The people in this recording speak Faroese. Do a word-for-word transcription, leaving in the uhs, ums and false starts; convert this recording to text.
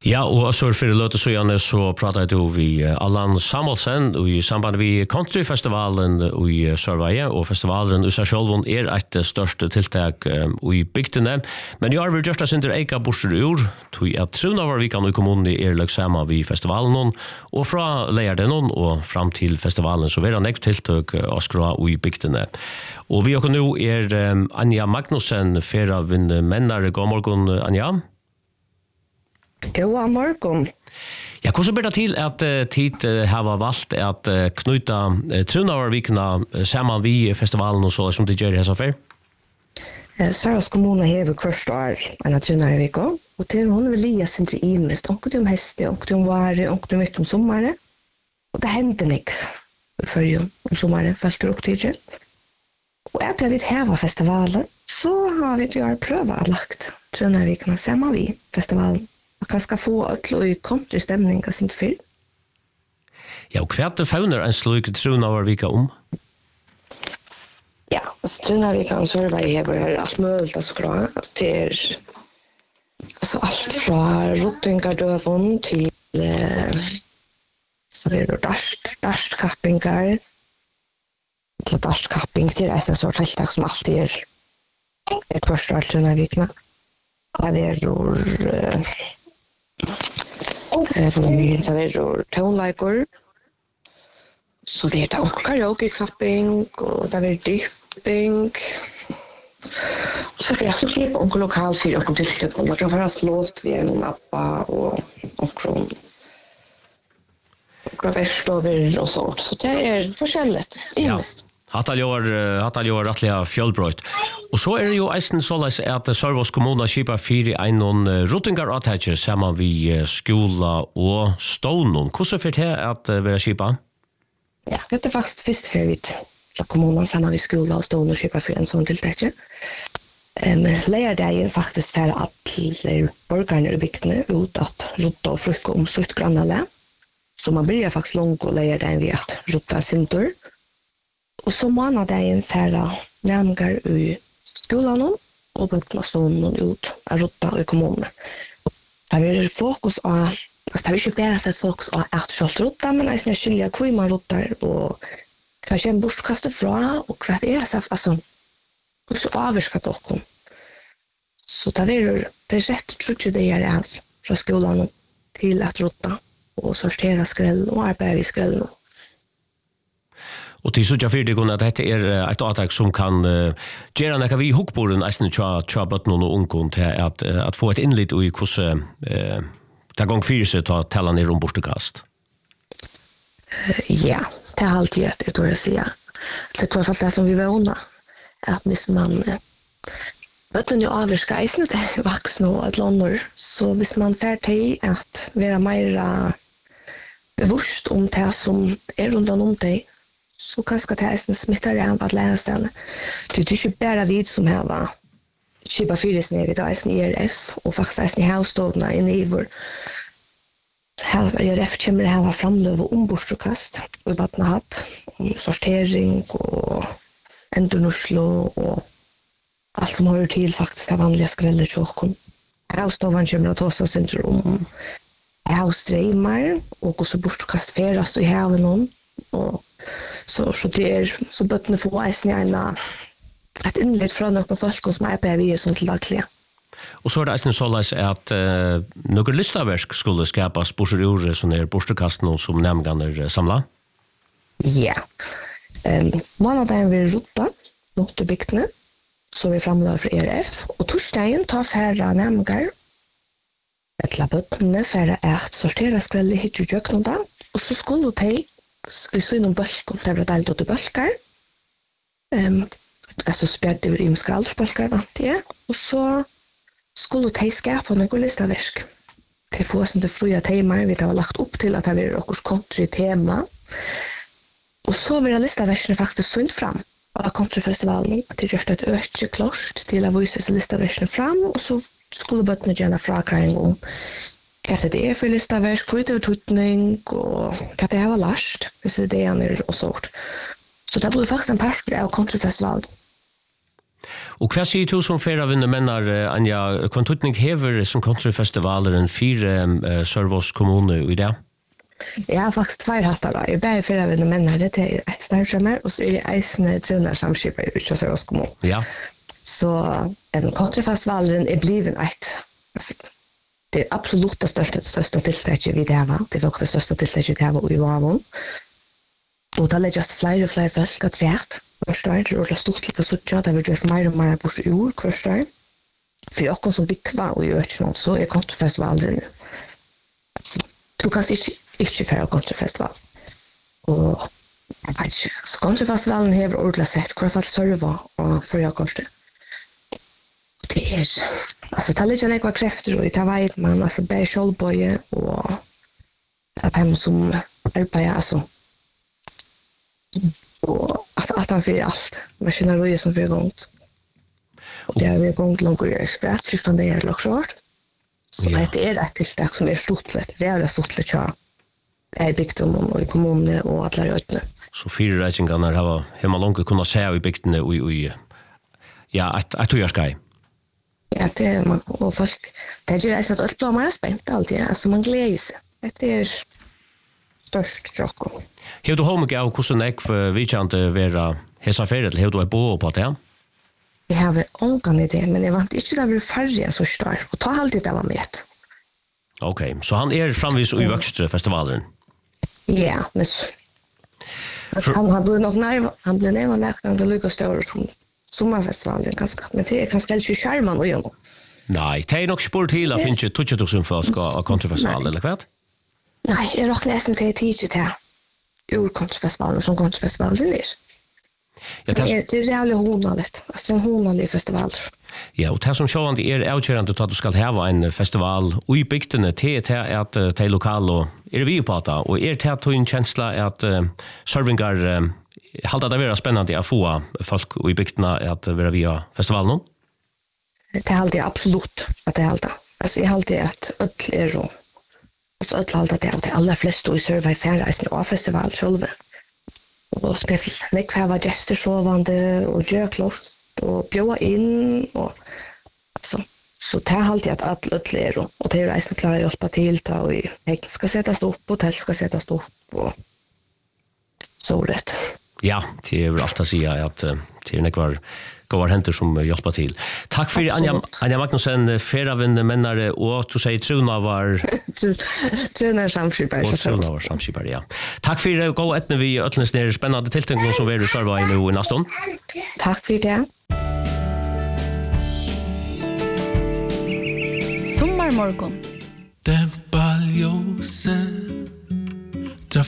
Ja, og så for det løte så gjerne så pratet du vi Allan Samuelsen i samband med countryfestivalen i Sørveie, og festivalen i seg selv er et størst tiltak i bygdene. Men jeg har vært gjørst sin eika borser ur, tog at Trunavavikan i kommunen er løksama vid festivalen, og fra leierden og fram til festivalen så er det nekt tiltak å skra i bygdene. Og vi har nå er Anja Magnussen, fyrre mennare. God morgen, Anja. God morgon. Ja, hvordan blir det til at uh, tid uh, har valgt at uh, knyta uh, Trunavavikna uh, sammen vi festivalen og så som det gjør i hessa før? Uh, Sørvas kommune hever kvørst år enn Trunavavikna, og til hun vil lia sin til imest, onket om heste, onket om vare, onket om mitt om sommare, og det hender nek for om sommare, følger opp tidlig. Og etter vi hever festivalen, så har vi gjør prøva lagt Trunavavikna sammen vi festivalen. Man kan ska få ett och country stämning av sin film. Ja, och kvart det fauner en slug Trunavavikan om? Ja, alltså Trunavavikan så är det här allt möjligt att skra. Det är alltså allt från rottingardövon till eh, så det är dast, dastkappingar till dastkapping till en sorts tilltag som alltid är ett första Trunavavikna. Det är eh, Det er tonelager, så det er karaoke-klapping, og det er dipping. Så det er så klipp om lokalfyr og tiltak, og man kan få flått ved en appa og omkron graverstover og sånt. Så det er forskjellig, imest. Hattal gör hattal gör rättliga fjällbrott. Och så är det ju eisen således att Sørvas kommuna skipar fyra en ruttingar attacher samman vi skola och stånon. Hur så för det att vara skipa? Ja, det är faktiskt först för vi att kommunen samman vi skola och stånon och skipar för en sån tilltäcke. Men lärar det är faktiskt för att alla borgarna i bygden ut att rutta och fruka om sitt grannale. Så man börjar faktiskt långt och lärar det vid att rutta sin tur. Og så måneder det en færre nærmere i skolen og bøttene stående ut av rutta i kommunen. Det er fokus på, altså det er ikke bare sett fokus på at selv rutta, men jeg synes skiljer hvor man ruttar og hva kommer bortkastet fra, og hva er det, altså, og så avvirker dere. Så det er, det er rett og slett det er ens fra skolen til at rutta og sortere skrell og arbeide i skrell. Och till så jag för det går att detta är ett attack som kan uh, göra när vi hookboren nästan cha cha bort någon ungkon till att uh, att få ett inlit och i hur eh ta gång fyra så ta tälla ner om borstekast. Ja, det är alltid ett det att säga. Det tror jag som vi var onda att hvis man vet du nu avska isen det vuxna och ett lånor så hvis man får till att vara mer bevisst om det som är runt om dig så kanske det är en smittare av att lära sig. Det är inte bara vid som här var Kiba Fyris nere vid I R F och faktiskt i havstovna inne i vår I R F kommer det här framlöv och ombordstukast och i vattna hatt om sortering och endurnurslo och allt som hör till faktiskt det vanliga skrället tjockon. Havstovan kommer att ta sig sin om havstreimar och så bordstukast färast i haven och så så det är så bötne få isen ena ett inlet från några folk som är på vi som till dagliga. Och så är det isen således att uh, några listaverk skulle skapas på sjur som är borstekasten som nämnganer samla. Ja. Ehm um, månaden vi rutta något bygdene så vi framlade för R F och torsdagen tar färra nämngar ett labötne för att sortera skrälle hit ju jöknda och så skulle det vi så inom bölkon, det var delt ut i bölkar. Um, alltså spjärde vi i skraldsbölkar, vant jag. Och så skulle de skapa några listaverk. Till få som det fria teman, vi har lagt upp till att det var något country tema. Och så var listaverken faktiskt synt fram av countryfestivalen. Att det gjorde ett ökje klost till att visa sig listaverken fram. Och så skulle bötna gärna frakring om hva det er for listaverk, hva det er tutning, og hva det er var last, hvis det er det og sånt. Så det blir faktisk en parster av countryfestivalen. Og hva sier du som flere vinner mennar, Anja, kvantutning hever som countryfestivaleren fire uh, Sørvås kommune i det? Jeg har faktisk tvær hattar da. Jeg er bare flere vinner mennar, det er et snartrammer, og så er jeg eisende trønner samskipper i Sørvås kommune. Ja. Så en countryfestivaleren er bliven et, det er absolutt det største, største tiltaket vi det har, det er faktisk det største tiltaket vi det har i Vavon. Og da legger jeg flere og flere folk at rett. Først er det ordentlig stort litt å suttje, det vil gjøre mer og mer bort i ord, først er. For dere som bygger og gjør ikke noe, så er countryfestivalen. Du kan ikke, ikke færre countryfestival. Og jeg vet ikke, så countryfestivalen har ordentlig sett, hvor jeg faktisk sørger og fører country. Det er, altså, det er litt enn jeg krefter, og det vet man, altså, bare kjølbøye, og at de som arbeider, altså, og at, at han fyrer alt. Maskineriet som fyrer gongt. Og det er vi gongt langt og gjør ekspert, forstånd det er laksjort. Så ja. Det er et tiltak som er stortlet. Det er det stortlet, ja. Jeg er bygdommen og i kommunene og alle røytene. Så fire reisingene har hjemme langt kunnet se i bygdene og i, ja, et, et tøyerskai. Ja, det er man. Og folk, det gjør jeg at alt blir mer spent alltid. Altså, man gleder seg. Det er størst sjokk. Har du hånd av hvordan jeg vil kjente være hesa ferie, eller har du et bo på det? Jeg har ångan idé, men jeg vant ikke det var færre enn så større, og ta alltid det var med. Ok, så han er framvis i Vøkstre-festivalen? Ja, men For... han, han blir nok nærmere, han blir nærmere nærmere det lykkes større som sommerfestivalen, ganske, men det er ganske ikke skjermen å gjøre. Nei, det er nok spurt til å finne tjuetusen tusen folk av countryfestivalen, eller hva? Nei, jeg råk nesten til tidlig til ur countryfestivalen, som countryfestivalen er. Ja, det er, det er reallig honaligt, altså en honalig festival. Ja, og det som sjående er avkjørende til at du skal ha en festival, og i bygdene til er at det er lokale er vi på det, og er det til en kjensla at uh, servingar uh, halda det være spennende å få folk i bygdene at være via festivalen? Det er alltid absolutt at det er alltid. Altså, jeg har alltid at ødel er og altså ødel alltid det er at de aller fleste i server i færreisen og festival selv. Og det er ikke var gjester sovende og gjør klost og bjøa inn og altså, så det er alltid at alle ødel er og det er reisende klarer å hjelpe til da, og hegn skal settes opp, hotell skal settes opp og så rett. Ja, det er vel alt å si at uh, det er nekvar gåvar henter som hjelper til. Takk for Anja, Anja Magnussen, feraven mennare, og du sier Truna var... Truna samskipare. Og Truna var samskipare, ja. Takk for det, gå etne vi øtnes nere spennende tiltenk som vi er i Sørva i nå i Naston. Takk for det. Sommarmorgon. Dempa ljóset